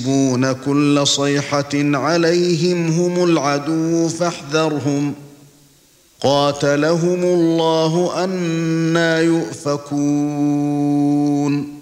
يحسبون كل صيحة عليهم هم العدو فاحذرهم قاتلهم الله أنى يؤفكون